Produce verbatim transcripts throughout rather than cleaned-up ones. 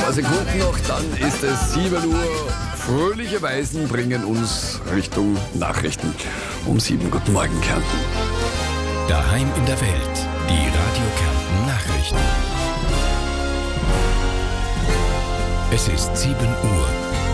Zwei Sekunden noch, dann ist es sieben Uhr. Fröhliche Weisen bringen uns Richtung Nachrichten um sieben. Guten Morgen, Kärnten. Daheim in der Welt, die Radio Kärnten Nachrichten. Es ist sieben Uhr.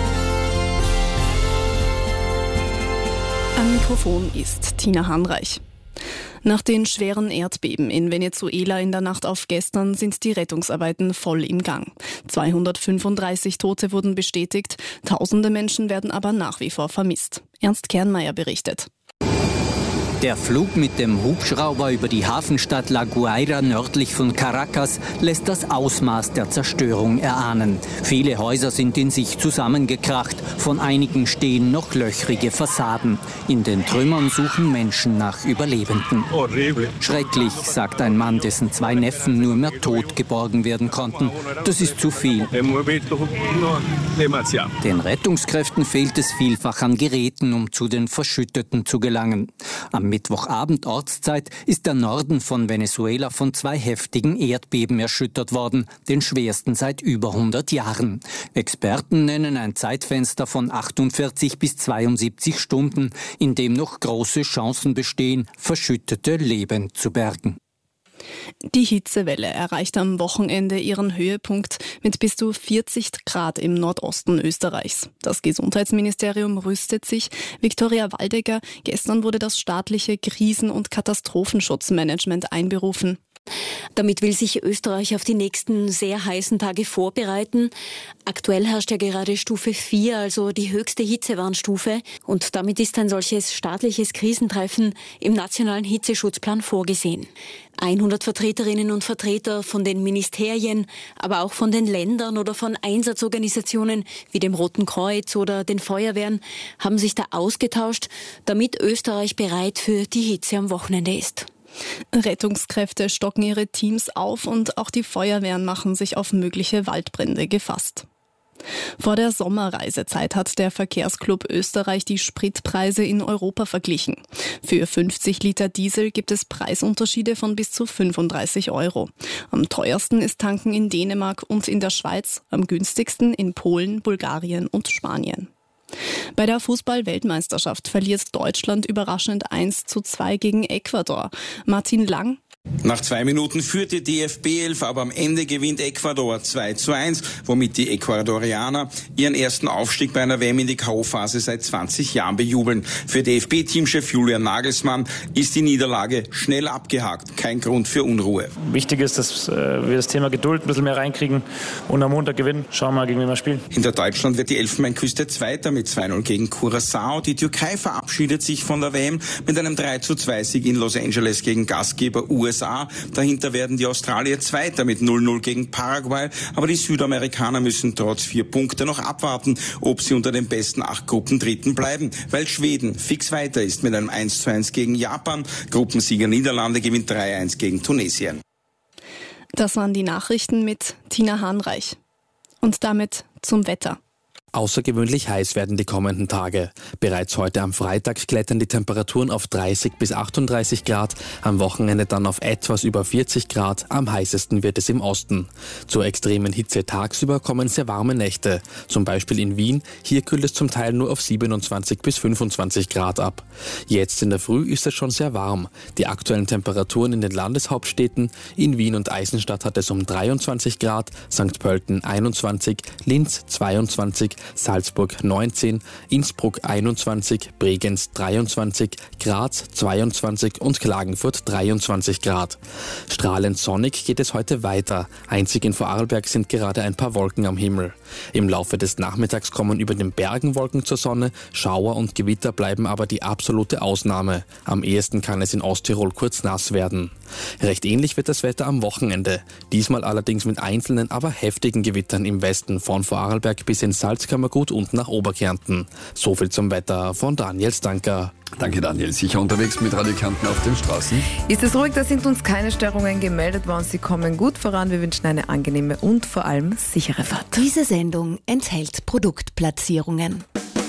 Am Mikrofon ist Tina Hanreich. Nach den schweren Erdbeben in Venezuela in der Nacht auf gestern sind die Rettungsarbeiten voll im Gang. zweihundertfünfunddreißig Tote wurden bestätigt, tausende Menschen werden aber nach wie vor vermisst. Ernst Kernmeier berichtet. Der Flug mit dem Hubschrauber über die Hafenstadt La Guaira nördlich von Caracas lässt das Ausmaß der Zerstörung erahnen. Viele Häuser sind in sich zusammengekracht, von einigen stehen noch löchrige Fassaden. In den Trümmern suchen Menschen nach Überlebenden. Schrecklich, sagt ein Mann, dessen zwei Neffen nur mehr tot geborgen werden konnten. Das ist zu viel. Den Rettungskräften fehlt es vielfach an Geräten, um zu den Verschütteten zu gelangen. Am Mittwochabend Ortszeit ist der Norden von Venezuela von zwei heftigen Erdbeben erschüttert worden, den schwersten seit über hundert Jahren. Experten nennen ein Zeitfenster von achtundvierzig bis zweiundsiebzig Stunden, in dem noch große Chancen bestehen, Verschüttete lebend zu bergen. Die Hitzewelle erreicht am Wochenende ihren Höhepunkt mit bis zu vierzig Grad im Nordosten Österreichs. Das Gesundheitsministerium rüstet sich. Viktoria Waldecker, gestern wurde das staatliche Krisen- und Katastrophenschutzmanagement einberufen. Damit will sich Österreich auf die nächsten sehr heißen Tage vorbereiten. Aktuell herrscht ja gerade Stufe vier, also die höchste Hitzewarnstufe. Und damit ist ein solches staatliches Krisentreffen im nationalen Hitzeschutzplan vorgesehen. hundert Vertreterinnen und Vertreter von den Ministerien, aber auch von den Ländern oder von Einsatzorganisationen wie dem Roten Kreuz oder den Feuerwehren haben sich da ausgetauscht, damit Österreich bereit für die Hitze am Wochenende ist. Rettungskräfte stocken ihre Teams auf und auch die Feuerwehren machen sich auf mögliche Waldbrände gefasst. Vor der Sommerreisezeit hat der Verkehrsclub Österreich die Spritpreise in Europa verglichen. Für fünfzig Liter Diesel gibt es Preisunterschiede von bis zu fünfunddreißig Euro. Am teuersten ist Tanken in Dänemark und in der Schweiz, am günstigsten in Polen, Bulgarien und Spanien. Bei der Fußball-Weltmeisterschaft verliert Deutschland überraschend eins zu zwei gegen Ecuador. Martin Lang. Nach zwei Minuten führt die D F B elf, aber am Ende gewinnt Ecuador zwei zu eins, womit die Ecuadorianer ihren ersten Aufstieg bei einer W M in die K O-Phase seit zwanzig Jahren bejubeln. Für D F B-Teamchef Julian Nagelsmann ist die Niederlage schnell abgehakt. Kein Grund für Unruhe. Wichtig ist, dass wir das Thema Geduld ein bisschen mehr reinkriegen und am Montag gewinnen. Schauen wir mal, gegen wen wir spielen. Hinter Deutschland wird die Elfenbeinküste Zweiter mit zwei null gegen Curaçao. Die Türkei verabschiedet sich von der W M mit einem drei zu zwei Sieg in Los Angeles gegen Gastgeber U S A. Dahinter werden die Australier Zweiter mit null null gegen Paraguay, aber die Südamerikaner müssen trotz vier Punkte noch abwarten, ob sie unter den besten acht Gruppen Dritten bleiben, weil Schweden fix weiter ist mit einem eins zu eins gegen Japan. Gruppensieger Niederlande gewinnt drei eins gegen Tunesien. Das waren die Nachrichten mit Tina Hanreich. Und damit zum Wetter. Außergewöhnlich heiß werden die kommenden Tage. Bereits heute am Freitag klettern die Temperaturen auf dreißig bis achtunddreißig Grad, am Wochenende dann auf etwas über vierzig Grad, am heißesten wird es im Osten. Zur extremen Hitze tagsüber kommen sehr warme Nächte, zum Beispiel in Wien, hier kühlt es zum Teil nur auf siebenundzwanzig bis fünfundzwanzig Grad ab. Jetzt in der Früh ist es schon sehr warm. Die aktuellen Temperaturen in den Landeshauptstädten, in Wien und Eisenstadt hat es um dreiundzwanzig Grad, Sankt Pölten einundzwanzig, Linz zweiundzwanzig, Salzburg neunzehn, Innsbruck einundzwanzig, Bregenz dreiundzwanzig, Graz zweiundzwanzig und Klagenfurt dreiundzwanzig Grad. Strahlend sonnig geht es heute weiter. Einzig in Vorarlberg sind gerade ein paar Wolken am Himmel. Im Laufe des Nachmittags kommen über den Bergen Wolken zur Sonne, Schauer und Gewitter bleiben aber die absolute Ausnahme. Am ehesten kann es in Osttirol kurz nass werden. Recht ähnlich wird das Wetter am Wochenende. Diesmal allerdings mit einzelnen, aber heftigen Gewittern im Westen von Vorarlberg bis in Salzkammergut und nach Oberkärnten. So viel zum Wetter von Daniel Stanker. Danke Daniel. Sicher unterwegs mit Radio Kärnten auf den Straßen? Ist es ruhig, da sind uns keine Störungen gemeldet worden. Sie kommen gut voran. Wir wünschen eine angenehme und vor allem sichere Fahrt. Diese Sendung enthält Produktplatzierungen.